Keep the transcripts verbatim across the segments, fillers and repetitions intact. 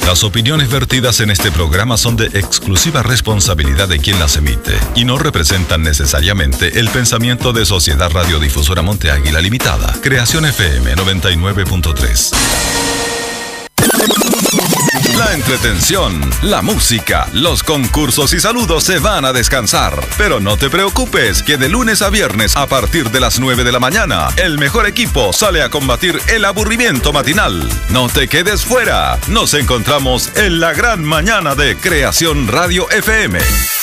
Las opiniones vertidas en este programa son de exclusiva responsabilidad de quien las emite y no representan necesariamente el pensamiento de Sociedad Radiodifusora Monte Águila Limitada. Creación F M noventa y nueve punto tres. La entretención, la música, los concursos y saludos se van a descansar. Pero no te preocupes, que de lunes a viernes a partir de las nueve de la mañana, el mejor equipo sale a combatir el aburrimiento matinal. No te quedes fuera. Nos encontramos en la gran mañana de Creación Radio F M.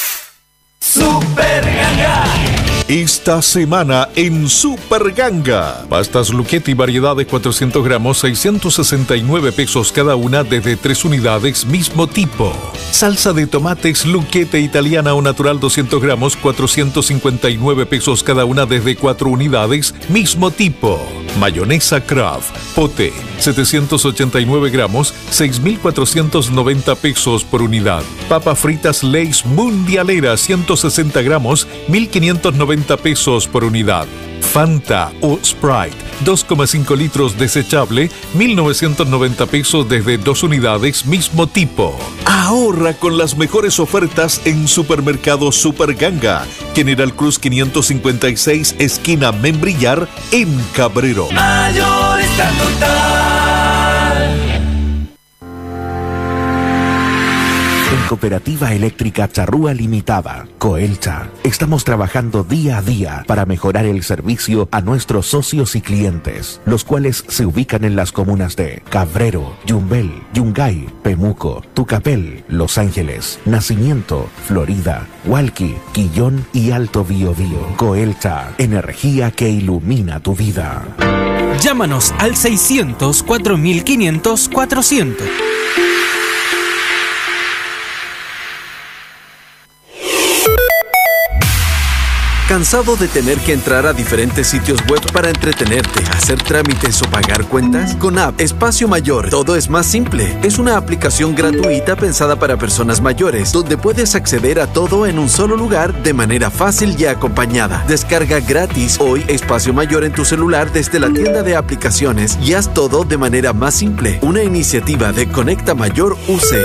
Super Ganga. Esta semana en Super Ganga, pastas Lucchetti variedad de cuatrocientos gramos, seiscientos sesenta y nueve pesos cada una desde tres unidades, mismo tipo. Salsa de tomates Lucchetti italiana o natural doscientos gramos, cuatrocientos cincuenta y nueve pesos cada una desde cuatro unidades, mismo tipo. Mayonesa Kraft, pote, setecientos ochenta y nueve gramos, seis mil cuatrocientos noventa pesos por unidad. Papas fritas Lay's Mundialera, ciento sesenta gramos, mil quinientos noventa pesos por unidad. Fanta o Sprite, dos coma cinco litros desechable, mil novecientos noventa pesos desde dos unidades, mismo tipo. Ahorra con las mejores ofertas en Supermercado Super Ganga, General Cruz quinientos cincuenta y seis, esquina Membrillar, en Cabrero. Mayorista Total. En Cooperativa Eléctrica Charrúa Limitada, Coelcha, estamos trabajando día a día para mejorar el servicio a nuestros socios y clientes, los cuales se ubican en las comunas de Cabrero, Yumbel, Yungay, Pemuco, Tucapel, Los Ángeles, Nacimiento, Florida, Hualqui, Quillón y Alto Biobío. Coelcha, energía que ilumina tu vida. Llámanos al seiscientos, cuatro mil quinientos, cuatrocientos. ¿Cansado de tener que entrar a diferentes sitios web para entretenerte, hacer trámites o pagar cuentas? Con App Espacio Mayor, todo es más simple. Es una aplicación gratuita pensada para personas mayores, donde puedes acceder a todo en un solo lugar de manera fácil y acompañada. Descarga gratis hoy Espacio Mayor en tu celular desde la tienda de aplicaciones y haz todo de manera más simple. Una iniciativa de Conecta Mayor U C.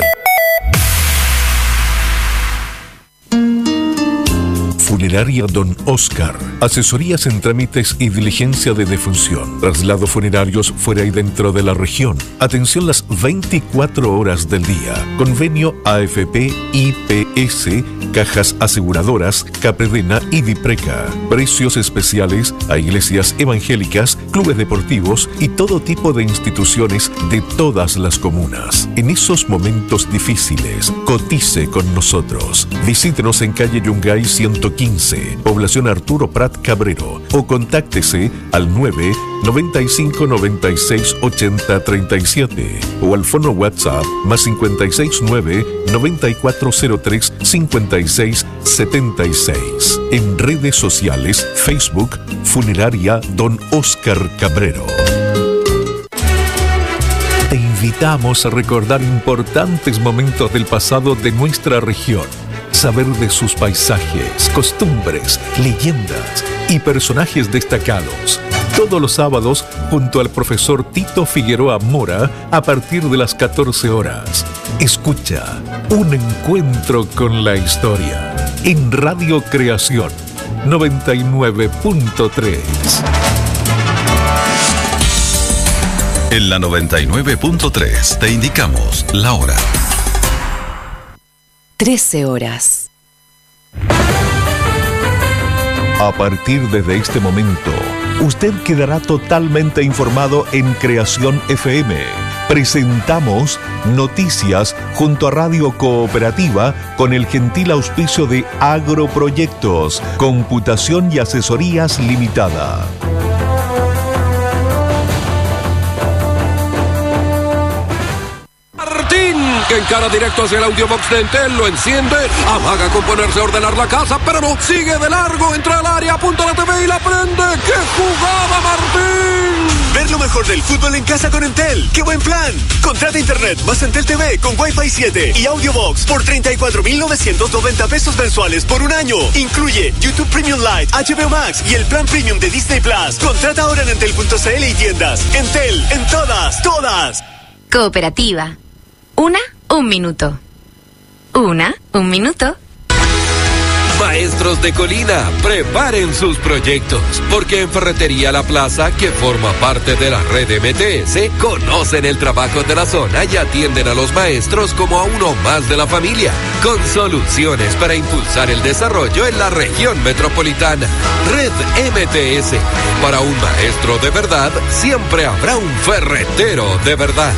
Funeraria Don Oscar. Asesorías en trámites y diligencia de defunción. Traslados funerarios fuera y dentro de la región. Atención las veinticuatro horas del día. Convenio A F P, I P S, Cajas Aseguradoras, Capredena y Dipreca. Precios especiales a iglesias evangélicas, clubes deportivos y todo tipo de instituciones de todas las comunas. En esos momentos difíciles, cotice con nosotros. Visítenos en calle Yungay ciento quince, población Arturo Prat Cabrero, o contáctese al nueve noventa y cinco noventa y seis ochenta treinta y siete o al fono WhatsApp más cincuenta y seis nueve noventa y cuatro cero tres cincuenta y seis setenta y seis. En redes sociales, Facebook, Funeraria Don Oscar Cabrero. Te invitamos a recordar importantes momentos del pasado de nuestra región, saber de sus paisajes, costumbres, leyendas y personajes destacados. Todos los sábados, junto al profesor Tito Figueroa Mora, a partir de las catorce horas. Escucha Un Encuentro con la Historia en Radio Creación noventa y nueve punto tres. En la noventa y nueve punto tres te indicamos la hora. trece horas. A partir de este momento, usted quedará totalmente informado en Creación F M. Presentamos Noticias junto a Radio Cooperativa con el gentil auspicio de Agroproyectos, Computación y Asesorías Limitada. Que encara directo hacia el audiobox de Entel, lo enciende, amaga con ponerse a ordenar la casa, pero no, sigue de largo, entra al área, apunta la T V y la prende. ¡Qué jugada, Martín! Ver lo mejor del fútbol en casa con Entel. ¡Qué buen plan! Contrata internet más Entel T V con Wi-Fi siete y audiobox por treinta y cuatro mil novecientos noventa pesos mensuales por un año. Incluye YouTube Premium Lite, H B O Max y el plan Premium de Disney Plus. Contrata ahora en entel punto c l y tiendas. Entel, en todas, todas. Cooperativa. Una, un minuto. Una, un minuto. Maestros de Colina, preparen sus proyectos, porque en Ferretería La Plaza, que forma parte de la red M T S, conocen el trabajo de la zona y atienden a los maestros como a uno más de la familia, con soluciones para impulsar el desarrollo en la región metropolitana. Red M T S, para un maestro de verdad, siempre habrá un ferretero de verdad.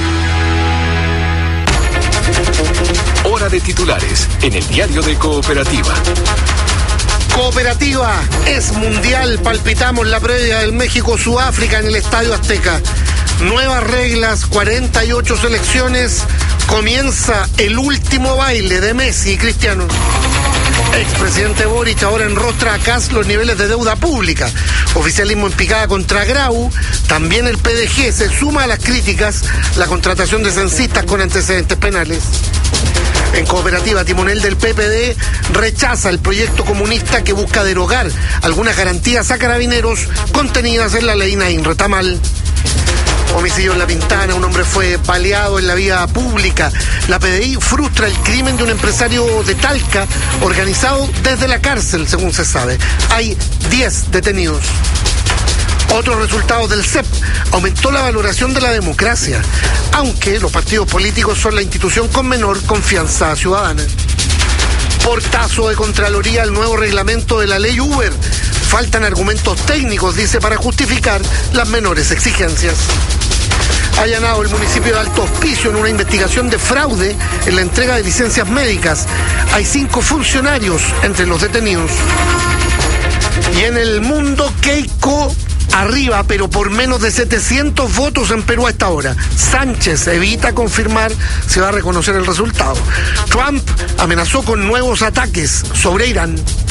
Hora de titulares en el diario de Cooperativa. Cooperativa es mundial. Palpitamos la previa del México-Sudáfrica en el Estadio Azteca. Nuevas reglas, cuarenta y ocho selecciones. Comienza el último baile de Messi y Cristiano. Expresidente Boric ahora enrostra a Kast los niveles de deuda pública. Oficialismo en picada contra Grau. También el P D G se suma a las críticas. La contratación de censistas con antecedentes penales. En Cooperativa, timonel del P P D rechaza el proyecto comunista que busca derogar algunas garantías a carabineros contenidas en la ley Naín Retamal. Homicidio en La Pintana, un hombre fue baleado en la vía pública. La P D I frustra el crimen de un empresario de Talca organizado desde la cárcel, según se sabe. Hay diez detenidos. Otros resultados del C E P: aumentó la valoración de la democracia, aunque los partidos políticos son la institución con menor confianza ciudadana. Portazo de Contraloría al nuevo reglamento de la ley Uber. Faltan argumentos técnicos, dice, para justificar las menores exigencias. Allanado el municipio de Alto Hospicio en una investigación de fraude en la entrega de licencias médicas. Hay cinco funcionarios entre los detenidos. Y en el mundo, Keiko arriba, pero por menos de setecientos votos en Perú a esta hora. Sánchez evita confirmar si va a reconocer el resultado. Trump amenazó con nuevos ataques sobre Irán.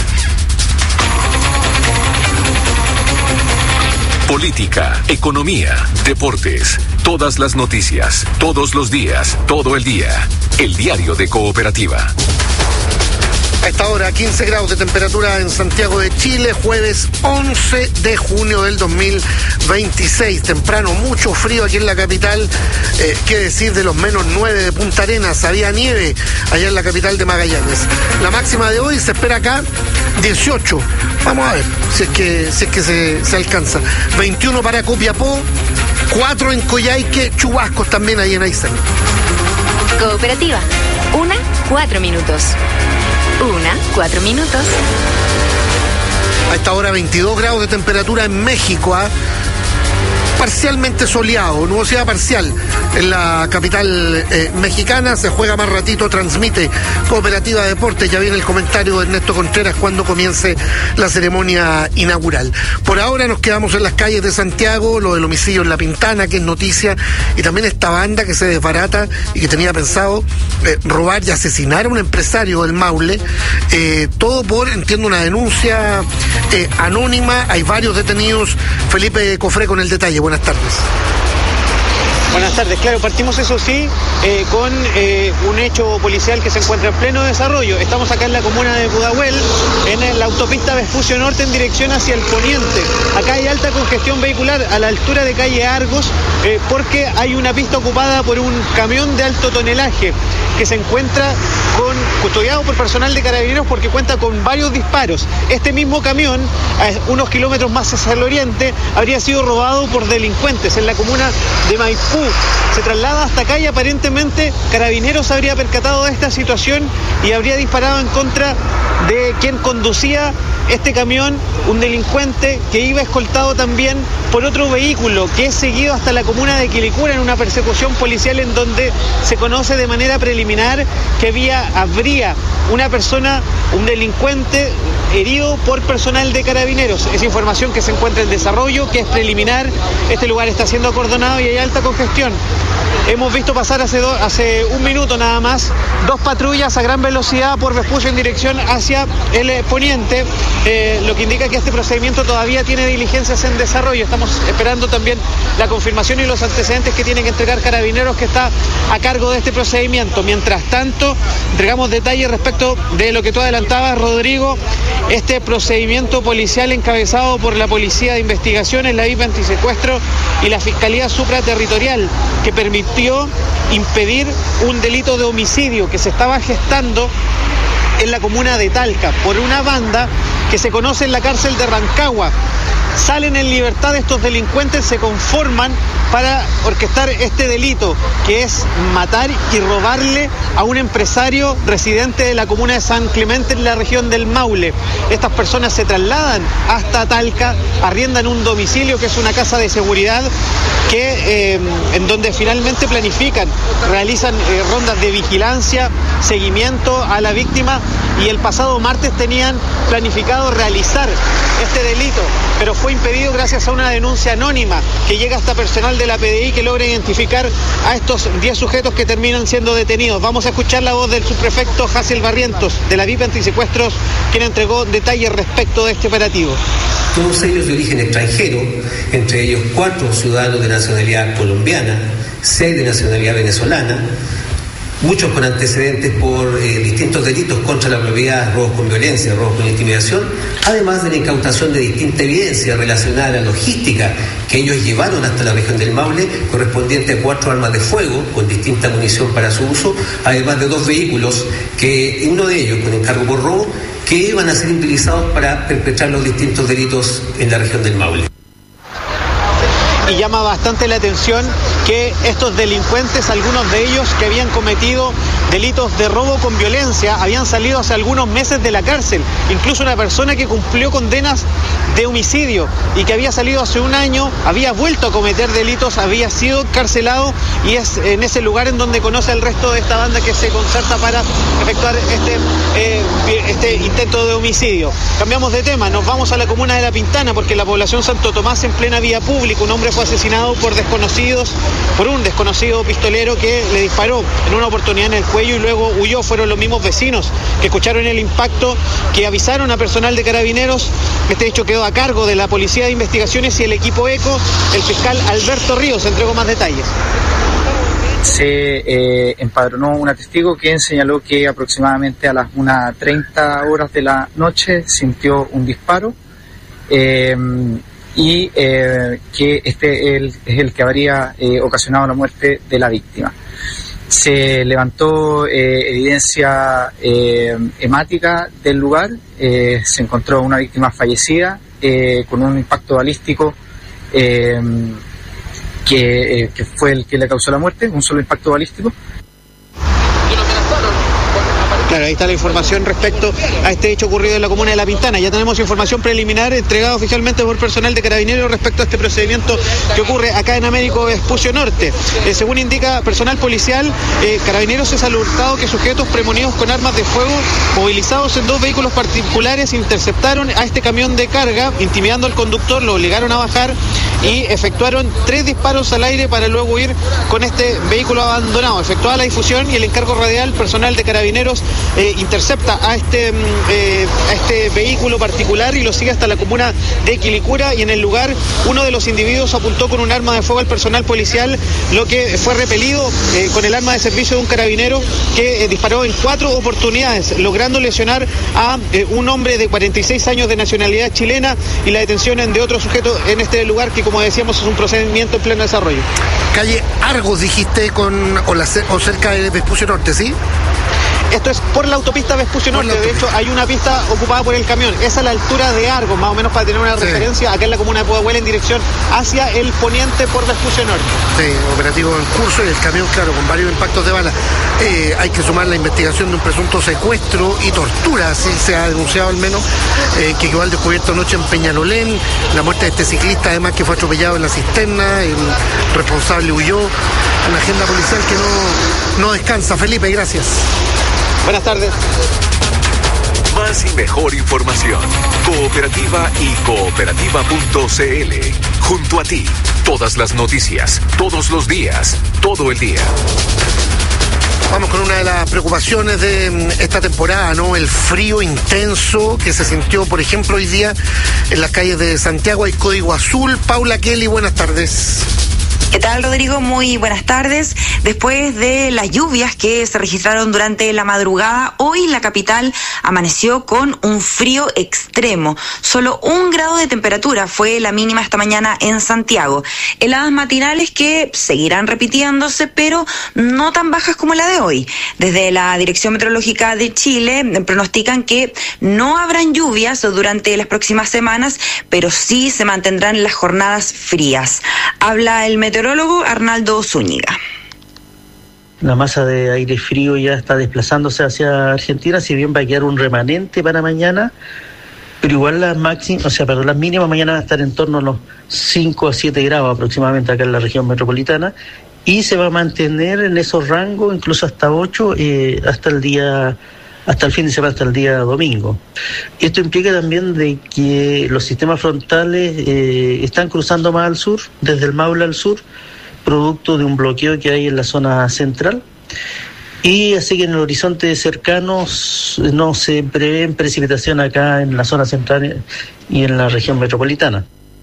Política, economía, deportes, todas las noticias, todos los días, todo el día. El diario de Cooperativa. A esta hora, quince grados de temperatura en Santiago de Chile, jueves once de junio del dos mil veintiséis. Temprano, mucho frío aquí en la capital. Eh, ¿Qué decir de los menos nueve de Punta Arenas? Había nieve allá en la capital de Magallanes. La máxima de hoy se espera acá, dieciocho. Vamos a ver si es que, si es que se, se alcanza. veintiuno para Copiapó, cuatro en Coyhaique, chubascos también ahí en Aysén. Cooperativa. Una, cuatro minutos. Una, cuatro minutos. A esta hora veintidós grados de temperatura en México, ¿ah? Parcialmente soleado, nubosidad parcial en la capital eh, mexicana. Se juega más ratito, transmite Cooperativa Deportes. Ya viene el comentario de Ernesto Contreras cuando comience la ceremonia inaugural. Por ahora nos quedamos en las calles de Santiago, lo del homicidio en La Pintana, que es noticia, y también esta banda que se desbarata y que tenía pensado eh, robar y asesinar a un empresario del Maule. Eh, todo por, entiendo, una denuncia eh, anónima. Hay varios detenidos. Felipe Cofré con el detalle. Buenas tardes. Buenas tardes, claro, partimos eso sí eh, con eh, un hecho policial que se encuentra en pleno desarrollo. Estamos acá en la comuna de Pudahuel, en la autopista Vespucio Norte en dirección hacia el poniente. Acá hay alta congestión vehicular a la altura de calle Argos eh, porque hay una pista ocupada por un camión de alto tonelaje que se encuentra con, custodiado por personal de carabineros porque cuenta con varios disparos. Este mismo camión, a unos kilómetros más hacia el oriente, habría sido robado por delincuentes en la comuna de Maipú. Se traslada hasta acá y aparentemente Carabineros habría percatado de esta situación y habría disparado en contra de quien conducía este camión, un delincuente que iba escoltado también por otro vehículo que es seguido hasta la comuna de Quilicura en una persecución policial en donde se conoce de manera preliminar que había, habría una persona, un delincuente herido por personal de Carabineros. Es información que se encuentra en desarrollo, que es preliminar. Este lugar está siendo acordonado y hay alta congestión. Hemos visto pasar hace, do, hace un minuto nada más dos patrullas a gran velocidad por Vespucio en dirección hacia el eh, poniente, eh, lo que indica que este procedimiento todavía tiene diligencias en desarrollo. Estamos esperando también la confirmación y los antecedentes que tienen que entregar Carabineros, que está a cargo de este procedimiento. Mientras tanto, entregamos detalles respecto de lo que tú adelantabas, Rodrigo, este procedimiento policial encabezado por la Policía de Investigaciones, la I P Antisecuestro y la Fiscalía Supraterritorial. policial que permitió impedir un delito de homicidio que se estaba gestando en la comuna de Talca por una banda que se conoce en la cárcel de Rancagua. Salen en libertad estos delincuentes, se conforman para orquestar este delito, que es matar y robarle a un empresario residente de la comuna de San Clemente en la región del Maule. Estas personas se trasladan hasta Talca, arriendan un domicilio que es una casa de seguridad que eh, en donde finalmente planifican, realizan eh, rondas de vigilancia, seguimiento a la víctima, y el pasado martes tenían planificado realizar este delito, pero fue impedido gracias a una denuncia anónima que llega hasta personal de la P D I que logra identificar a estos diez sujetos que terminan siendo detenidos. Vamos a escuchar la voz del subprefecto Hazel Barrientos de la V I P Antisecuestros, quien entregó detalles respecto de este operativo. Todos ellos de origen extranjero, entre ellos cuatro ciudadanos de nacionalidad colombiana, seis de nacionalidad venezolana, muchos con antecedentes por eh, distintos delitos contra la propiedad, robos con violencia, robos con intimidación, además de la incautación de distinta evidencia relacionada a la logística que ellos llevaron hasta la región del Maule, correspondiente a cuatro armas de fuego con distinta munición para su uso, además de dos vehículos, que uno de ellos con encargo por robo, que iban a ser utilizados para perpetrar los distintos delitos en la región del Maule. Y llama bastante la atención que estos delincuentes, algunos de ellos que habían cometido delitos de robo con violencia, habían salido hace algunos meses de la cárcel. Incluso una persona que cumplió condenas de homicidio y que había salido hace un año, había vuelto a cometer delitos, había sido encarcelado, y es en ese lugar en donde conoce al resto de esta banda que se concerta para efectuar este, eh, este intento de homicidio. Cambiamos de tema, nos vamos a la comuna de La Pintana, porque la población Santo Tomás, en plena vía pública, un hombre fue asesinado por desconocidos, por un desconocido pistolero que le disparó en una oportunidad en el cuello y luego huyó. Fueron los mismos vecinos que escucharon el impacto, que avisaron a personal de Carabineros. Este hecho quedó a cargo de la Policía de Investigaciones y el equipo ECO. El fiscal Alberto Ríos entregó más detalles. Se eh, empadronó una testigo quien señaló que aproximadamente a las una treinta horas de la noche sintió un disparo eh, y eh, que este el, es el que habría eh, ocasionado la muerte de la víctima. Se levantó eh, evidencia eh, hemática del lugar, eh, se encontró una víctima fallecida eh, con un impacto balístico eh, que, eh, que fue el que le causó la muerte, un solo impacto balístico. Claro, ahí está la información respecto a este hecho ocurrido en la comuna de La Pintana. Ya tenemos información preliminar entregada oficialmente por personal de Carabineros respecto a este procedimiento que ocurre acá en Américo Vespucio Norte. Eh, según indica personal policial, eh, Carabineros es alertado que sujetos premonidos con armas de fuego movilizados en dos vehículos particulares interceptaron a este camión de carga, intimidando al conductor, lo obligaron a bajar y efectuaron tres disparos al aire para luego huir con este vehículo abandonado. Efectuada la difusión y el encargo radial, personal de Carabineros Eh, intercepta a este, eh, a este vehículo particular y lo sigue hasta la comuna de Quilicura, y en el lugar uno de los individuos apuntó con un arma de fuego al personal policial, lo que fue repelido eh, con el arma de servicio de un carabinero que eh, disparó en cuatro oportunidades, logrando lesionar a eh, un hombre de cuarenta y seis años de nacionalidad chilena, y la detención de otro sujeto en este lugar que, como decíamos, es un procedimiento en pleno desarrollo. Calle Argos, dijiste, con o, la, o cerca de Vespucio Norte, ¿sí? Esto es por la autopista Vespucio Norte. De hecho, hay una pista ocupada por el camión. Es a la altura de Argos, más o menos, para tener una sí. referencia, acá en la comuna de Pudahuel, en dirección hacia el poniente por Vespucio Norte. Sí, operativo en curso, y el camión, claro, con varios impactos de bala. Eh, hay que sumar la investigación de un presunto secuestro y tortura, así se ha denunciado al menos, eh, que quedó al descubierto anoche en Peñalolén. La muerte de este ciclista, además, que fue atropellado en la cisterna. El responsable huyó. Una agenda policial que no, no descansa. Felipe, gracias. Buenas tardes. Más y mejor información. Cooperativa y cooperativa punto c l. Junto a ti. Todas las noticias. Todos los días. Todo el día. Vamos con una de las preocupaciones de esta temporada, ¿no? El frío intenso que se sintió, por ejemplo, hoy día en las calles de Santiago. Hay código azul. Paula Kelly, buenas tardes. ¿Qué tal, Rodrigo? Muy buenas tardes. Después de las lluvias que se registraron durante la madrugada, hoy la capital amaneció con un frío extremo. Solo un grado de temperatura fue la mínima esta mañana en Santiago. Heladas matinales que seguirán repitiéndose, pero no tan bajas como la de hoy. Desde la Dirección Meteorológica de Chile pronostican que no habrán lluvias durante las próximas semanas, pero sí se mantendrán las jornadas frías. Habla el meteorólogo Arnaldo Zúñiga. La masa de aire frío ya está desplazándose hacia Argentina, si bien va a quedar un remanente para mañana, pero igual las máximas, o sea, perdón, las mínimas mañana van a estar en torno a los cinco a siete grados aproximadamente acá en la región metropolitana, y se va a mantener en esos rangos, incluso hasta ocho, eh, hasta el día hasta el fin de semana, hasta el día domingo. Esto implica también de que los sistemas frontales eh, están cruzando más al sur, desde el Maule al sur, producto de un bloqueo que hay en la zona central, y así que en el horizonte cercano no se prevén precipitación acá en la zona central y en la región metropolitana.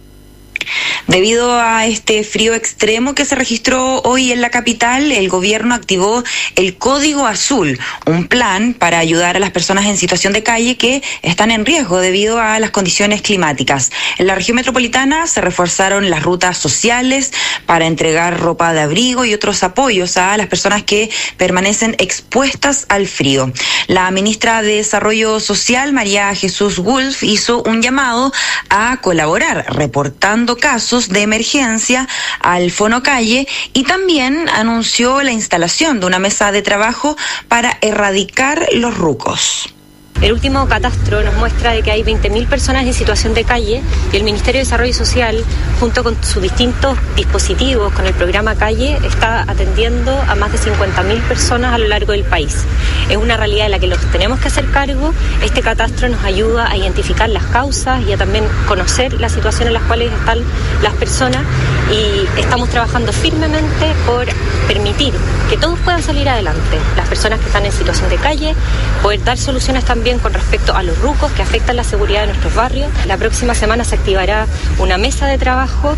Debido a este frío extremo que se registró hoy en la capital, el gobierno activó el Código Azul, un plan para ayudar a las personas en situación de calle que están en riesgo debido a las condiciones climáticas. En la región metropolitana se reforzaron las rutas sociales para entregar ropa de abrigo y otros apoyos a las personas que permanecen expuestas al frío. La ministra de Desarrollo Social, María Jesús Wolf, hizo un llamado a colaborar reportando casos de emergencia al Fonocalle y también anunció la instalación de una mesa de trabajo para erradicar los rucos. El último catastro nos muestra de que hay veinte mil personas en situación de calle y el Ministerio de Desarrollo Social, junto con sus distintos dispositivos, con el programa Calle, está atendiendo a más de cincuenta mil personas a lo largo del país. Es una realidad de la que los tenemos que hacer cargo. Este catastro nos ayuda a identificar las causas y a también conocer la situación en las cuales están las personas, y estamos trabajando firmemente por permitir que todos puedan salir adelante. Las personas que están en situación de calle, poder dar soluciones también con respecto a los rucos que afectan la seguridad de nuestros barrios. La próxima semana se activará una mesa de trabajo.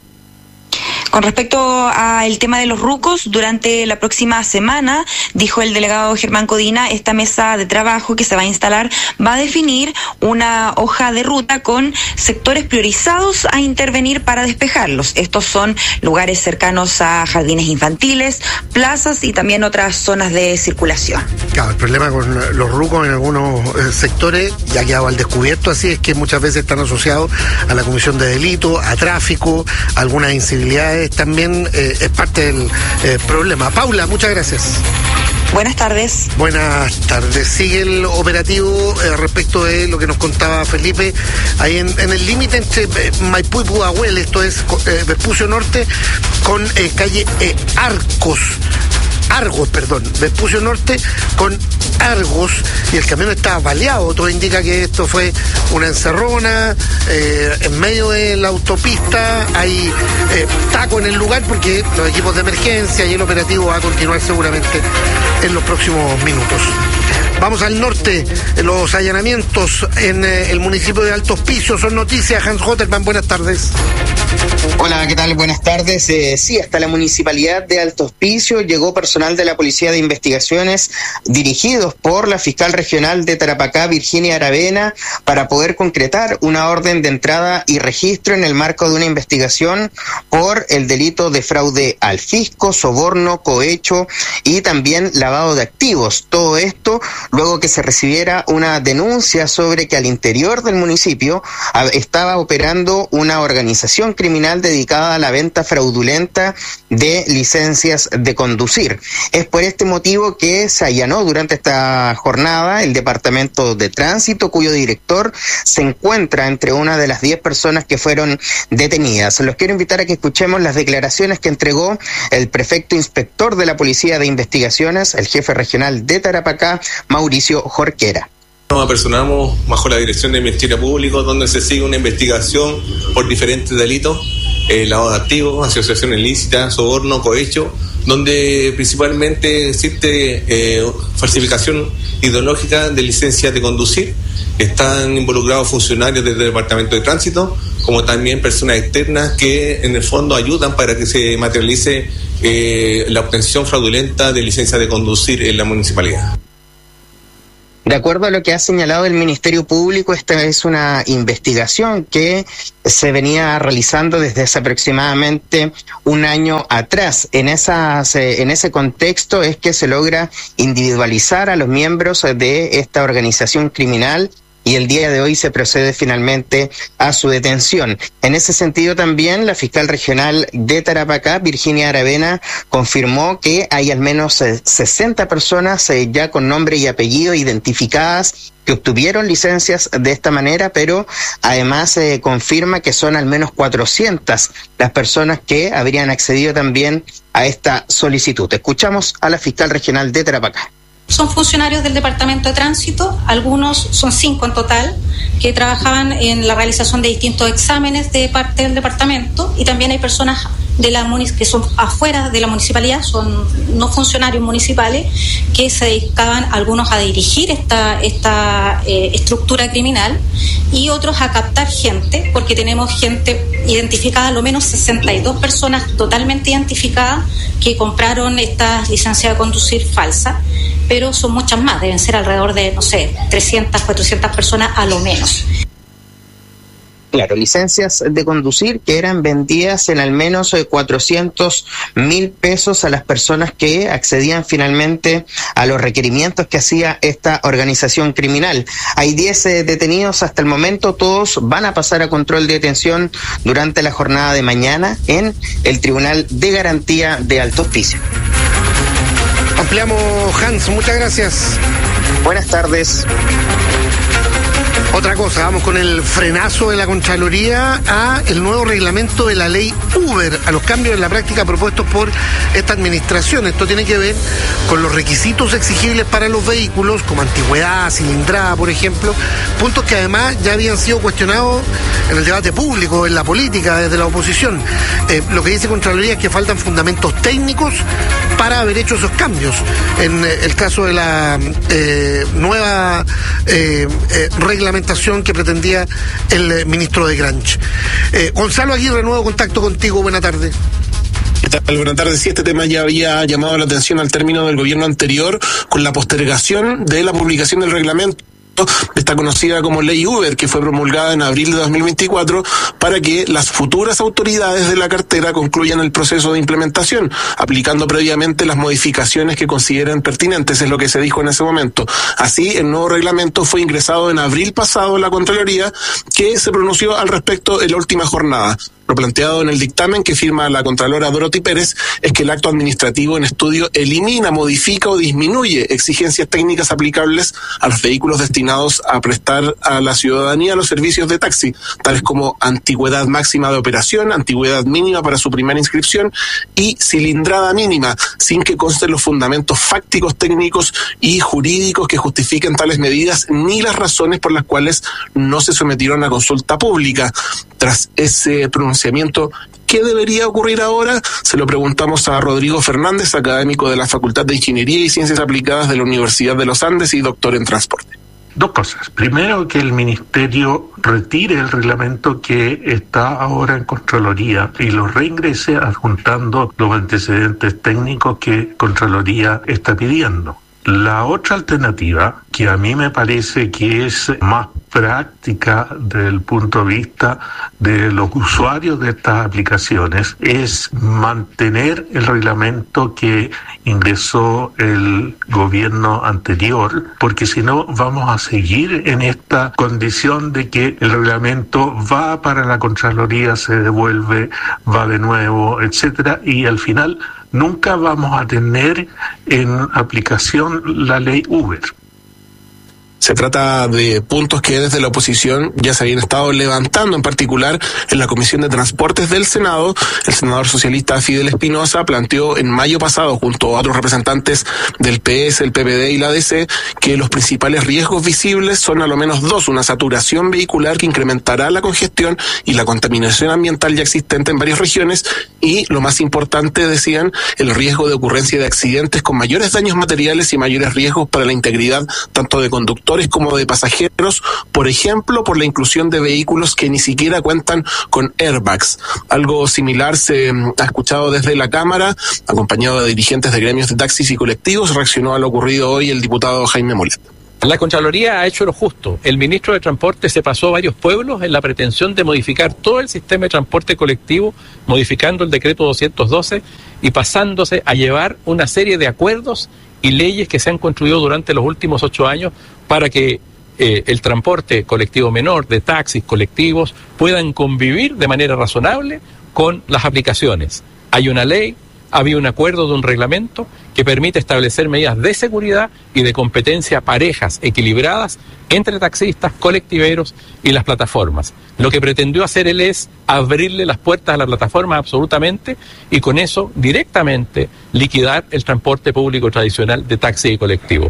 Con respecto al tema de los rucos, durante la próxima semana, dijo el delegado Germán Codina, esta mesa de trabajo que se va a instalar va a definir una hoja de ruta con sectores priorizados a intervenir para despejarlos. Estos son lugares cercanos a jardines infantiles, plazas y también otras zonas de circulación. Claro, el problema con los rucos en algunos eh, sectores ya ha quedado al descubierto, así es que muchas veces están asociados a la comisión de delito, a tráfico, a algunas incivilidades. También eh, es parte del eh, problema. Paula, muchas gracias. Buenas tardes. Buenas tardes. Sigue el operativo eh, respecto de lo que nos contaba Felipe, ahí en, en el límite entre eh, Maipú y Pudahuel, esto es eh, Vespucio Norte con eh, calle eh, Arcos. Argos, perdón, Vespucio Norte con Argos, y el camión estaba baleado. Todo indica que esto fue una encerrona eh, en medio de la autopista. Hay eh, taco en el lugar porque los equipos de emergencia y el operativo va a continuar seguramente en los próximos minutos. Vamos al norte. Los allanamientos en eh, el municipio de Alto Hospicio son noticias. Hans Hotterman, buenas tardes. Hola, ¿qué tal? Buenas tardes. Eh, sí, hasta la municipalidad de Alto Hospicio llegó personal de la Policía de Investigaciones dirigidos por la fiscal regional de Tarapacá, Virginia Aravena, para poder concretar una orden de entrada y registro en el marco de una investigación por el delito de fraude al fisco, soborno, cohecho y también lavado de activos. Todo esto luego que se recibiera una denuncia sobre que al interior del municipio estaba operando una organización criminal dedicada a la venta fraudulenta de licencias de conducir. Es por este motivo que se allanó durante esta jornada el Departamento de Tránsito, cuyo director se encuentra entre una de las diez personas que fueron detenidas. Los quiero invitar a que escuchemos las declaraciones que entregó el prefecto inspector de la Policía de Investigaciones, el jefe regional de Tarapacá, Mauricio Jorquera. Nos apersonamos bajo la dirección del Ministerio Público, donde se sigue una investigación por diferentes delitos, eh, lavado de activos, asociación ilícita, soborno, cohecho, donde principalmente existe eh, falsificación ideológica de licencias de conducir Están involucrados funcionarios del Departamento de Tránsito, como también personas externas que en el fondo ayudan para que se materialice eh, la obtención fraudulenta de licencia de conducir en la municipalidad. De acuerdo a lo que ha señalado el Ministerio Público, esta es una investigación que se venía realizando desde hace aproximadamente un año atrás. En, esas, en ese contexto es que se logra individualizar a los miembros de esta organización criminal y el día de hoy se procede finalmente a su detención. En ese sentido también la fiscal regional de Tarapacá, Virginia Aravena, confirmó que hay al menos sesenta personas eh, ya con nombre y apellido identificadas que obtuvieron licencias de esta manera, pero además eh, confirma que son al menos cuatrocientas las personas que habrían accedido también a esta solicitud. Escuchamos a la fiscal regional de Tarapacá. Son funcionarios del Departamento de Tránsito, algunos son cinco en total, que trabajaban en la realización de distintos exámenes de parte del departamento, y también hay personas de la que son afuera de la municipalidad, son no funcionarios municipales, que se dedicaban algunos a dirigir esta, esta eh, estructura criminal y otros a captar gente, porque tenemos gente identificada, al menos sesenta y dos personas totalmente identificadas que compraron estas licencias de conducir falsas, pero son muchas más, deben ser alrededor de, no sé, trescientas, cuatrocientas personas a lo menos. Claro, licencias de conducir que eran vendidas en al menos cuatrocientos mil pesos a las personas que accedían finalmente a los requerimientos que hacía esta organización criminal. Hay diez eh, detenidos hasta el momento, todos van a pasar a control de detención durante la jornada de mañana en el Tribunal de Garantía de Alto Hospicio. Ampliamos, Hans, muchas gracias. Buenas tardes. Otra cosa, vamos con el frenazo de la Contraloría a el nuevo reglamento de la ley Uber, a los cambios en la práctica propuestos por esta administración. Esto tiene que ver con los requisitos exigibles para los vehículos, como antigüedad, cilindrada, por ejemplo, puntos que además ya habían sido cuestionados en el debate público, en la política, desde la oposición. Eh, lo que dice Contraloría es que faltan fundamentos técnicos para haber hecho esos cambios. En eh, el caso de la eh, nueva eh, eh, reglamentación que pretendía el eh, ministro de Granch. Eh, Gonzalo Aguirre, nuevo contacto contigo, buena tarde. ¿Qué tal? Buenas tardes. Sí, este tema ya había llamado la atención al término del gobierno anterior con la postergación de la publicación del reglamento esta conocida como Ley Uber, que fue promulgada en abril de dos mil veinticuatro para que las futuras autoridades de la cartera concluyan el proceso de implementación, aplicando previamente las modificaciones que consideren pertinentes, es lo que se dijo en ese momento. Así, el nuevo reglamento fue ingresado en abril pasado en la Contraloría, que se pronunció al respecto en la última jornada. Lo planteado en el dictamen que firma la Contralora Dorothy Pérez es que el acto administrativo en estudio elimina, modifica o disminuye exigencias técnicas aplicables a los vehículos destinados a prestar a la ciudadanía los servicios de taxi, tales como antigüedad máxima de operación, antigüedad mínima para su primera inscripción y cilindrada mínima, sin que consten los fundamentos fácticos, técnicos y jurídicos que justifiquen tales medidas ni las razones por las cuales no se sometieron a consulta pública. Tras ese pronunciamiento, ¿qué debería ocurrir ahora? Se lo preguntamos a Rodrigo Fernández, académico de la Facultad de Ingeniería y Ciencias Aplicadas de la Universidad de los Andes y doctor en transporte. Dos cosas. Primero, que el Ministerio retire el reglamento que está ahora en Contraloría y lo reingrese adjuntando los antecedentes técnicos que Contraloría está pidiendo. La otra alternativa, que a mí me parece que es más práctica desde el punto de vista de los usuarios de estas aplicaciones, es mantener el reglamento que ingresó el gobierno anterior, porque si no vamos a seguir en esta condición de que el reglamento va para la Contraloría, se devuelve, va de nuevo, etcétera, y al final nunca vamos a tener en aplicación la ley Uber. Se trata de puntos que desde la oposición ya se habían estado levantando, en particular en la Comisión de Transportes del Senado. El senador socialista Fidel Espinosa planteó en mayo pasado, junto a otros representantes del P S, el P P D y la D C, que los principales riesgos visibles son a lo menos dos: una saturación vehicular que incrementará la congestión y la contaminación ambiental ya existente en varias regiones, y lo más importante, decían, el riesgo de ocurrencia de accidentes con mayores daños materiales y mayores riesgos para la integridad tanto de conductores conductores como de pasajeros, por ejemplo, por la inclusión de vehículos que ni siquiera cuentan con airbags. Algo similar se ha escuchado desde la Cámara, acompañado de dirigentes de gremios de taxis y colectivos. Reaccionó a lo ocurrido hoy el diputado Jaime Molet. La Contraloría ha hecho lo justo. El ministro de Transporte se pasó a varios pueblos en la pretensión de modificar todo el sistema de transporte colectivo, modificando el decreto doscientos doce y pasándose a llevar una serie de acuerdos y leyes que se han construido durante los últimos ocho años para que eh, el transporte colectivo menor, de taxis, colectivos, puedan convivir de manera razonable con las aplicaciones. Hay una ley, había un acuerdo de un reglamento que permite establecer medidas de seguridad y de competencia parejas, equilibradas, entre taxistas, colectiveros y las plataformas. Lo que pretendió hacer él es abrirle las puertas a la plataforma absolutamente y con eso directamente liquidar el transporte público tradicional de taxi y colectivo.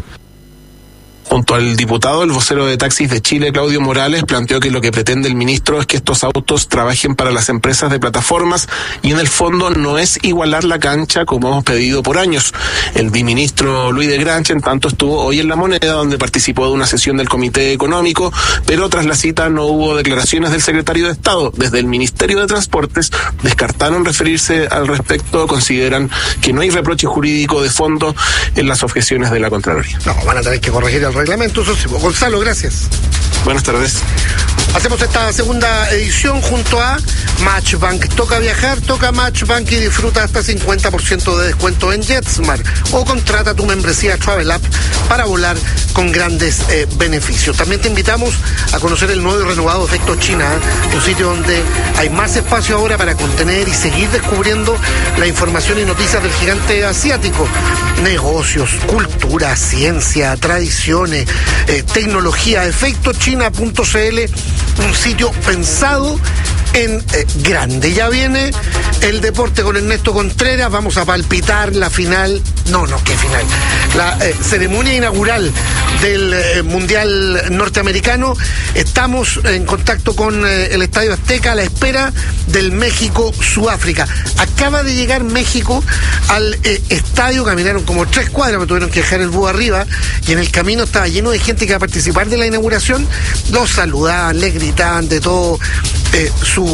Junto al diputado, el vocero de Taxis de Chile, Claudio Morales, planteó que lo que pretende el ministro es que estos autos trabajen para las empresas de plataformas y en el fondo no es igualar la cancha como hemos pedido por años. El biministro Luis de Grancha, en tanto, estuvo hoy en La Moneda, donde participó de una sesión del Comité Económico, pero tras la cita no hubo declaraciones del secretario de Estado. Desde el Ministerio de Transportes descartaron referirse al respecto, consideran que no hay reproche jurídico de fondo en las objeciones de la Contraloría. No, van a tener que corregir el reglamento, eso sí. Gonzalo, gracias. Buenas tardes. Hacemos esta segunda edición junto a Matchbank. Toca viajar, toca Matchbank y disfruta hasta cincuenta por ciento de descuento en JetSmart o contrata tu membresía Travel App para volar con grandes eh, beneficios. También te invitamos a conocer el nuevo y renovado Efecto China, un sitio donde hay más espacio ahora para contener y seguir descubriendo la información y noticias del gigante asiático. Negocios, cultura, ciencia, tradiciones, eh, tecnología. efecto china punto c l, un sitio pensado en eh, grande. Ya viene el deporte con Ernesto Contreras. Vamos a palpitar la final, no, no, ¿qué final? La eh, ceremonia inaugural del eh, Mundial Norteamericano. Estamos en contacto con eh, el Estadio Azteca a la espera del México-Sudáfrica. Acaba de llegar México al eh, estadio, caminaron como tres cuadras, me tuvieron que dejar el búho arriba, y en el camino estaba lleno de gente que iba a participar de la inauguración. Los saludaban, les gritaban de todo. Eh, su,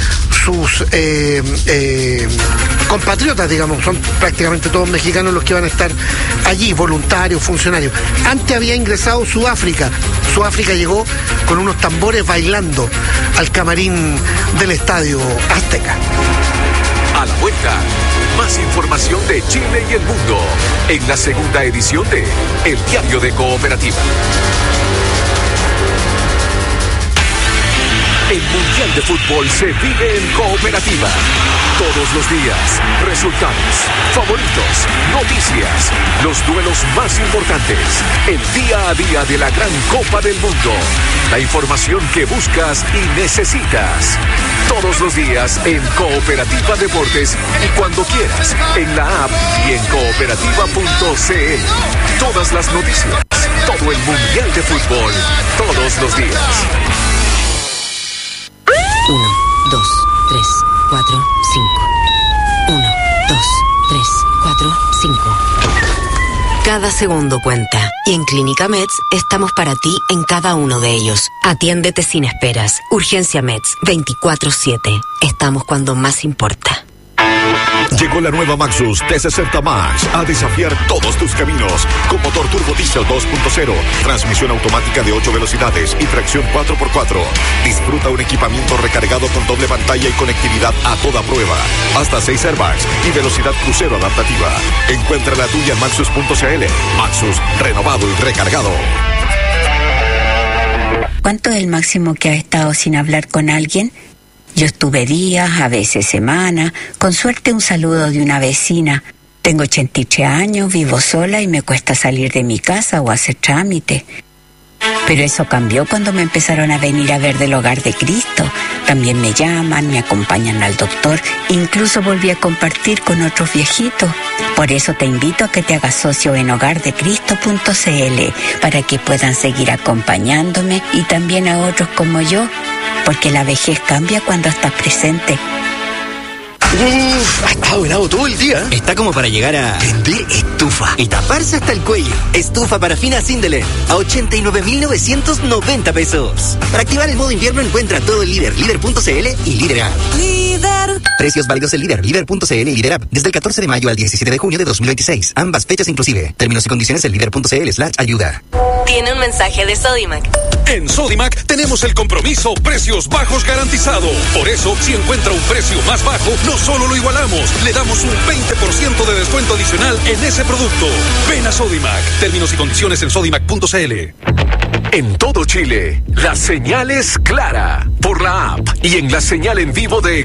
sus eh, eh, compatriotas, digamos, son prácticamente todos mexicanos los que van a estar allí, voluntarios, funcionarios. Antes había ingresado Sudáfrica. Sudáfrica llegó con unos tambores bailando al camarín del Estadio Azteca. A la vuelta, más información de Chile y el mundo en la segunda edición de El Diario de Cooperativa. El Mundial de Fútbol se vive en Cooperativa. Todos los días, resultados, favoritos, noticias, los duelos más importantes, el día a día de la gran Copa del Mundo, la información que buscas y necesitas. Todos los días en Cooperativa Deportes y cuando quieras, en la app y en cooperativa punto c l. Todas las noticias, todo el Mundial de Fútbol, todos los días. Uno, dos, tres, cuatro, cinco. Uno, dos, tres, cuatro, cinco. Cada segundo cuenta. Y en Clínica Meds estamos para ti en cada uno de ellos. Atiéndete sin esperas. Urgencia Meds veinticuatro siete. Estamos cuando más importa. Llegó la nueva Maxus T sesenta Max a desafiar todos tus caminos con motor turbo diesel dos punto cero, transmisión automática de ocho velocidades y tracción cuatro por cuatro. Disfruta un equipamiento recargado con doble pantalla y conectividad a toda prueba, hasta seis airbags y velocidad crucero adaptativa. Encuentra la tuya en maxus punto c l. Maxus, renovado y recargado. ¿Cuánto es el máximo que has estado sin hablar con alguien? Yo estuve días, a veces semanas, con suerte un saludo de una vecina. Tengo ochenta y tres años, vivo sola y me cuesta salir de mi casa o hacer trámite. Pero eso cambió cuando me empezaron a venir a ver del Hogar de Cristo. También me llaman, me acompañan al doctor, incluso volví a compartir con otros viejitos. Por eso te invito a que te hagas socio en hogar de cristo punto c l para que puedan seguir acompañándome y también a otros como yo, porque la vejez cambia cuando estás presente. Uf, ha estado helado todo el día. Está como para llegar a vender estufa. y taparse hasta el cuello. Estufa parafina Sindelen a ochenta y nueve mil novecientos noventa pesos. Para activar el modo invierno encuentra todo el Líder, líder punto c l y Líder App. Líder. Precios válidos en Líder, líder punto c l y Líder App desde el catorce de mayo al diecisiete de junio de dos mil veintiséis. Ambas fechas inclusive. Términos y condiciones en líder punto c l slash ayuda. Tiene un mensaje de Sodimac. En Sodimac tenemos el compromiso precios bajos garantizado. Por eso, si encuentra un precio más bajo, no solo lo igualamos, le damos un veinte por ciento de descuento adicional en ese producto. Ven a Sodimac. Términos y condiciones en sodimac punto c l. En todo Chile, la señal es clara por la app y en la señal en vivo de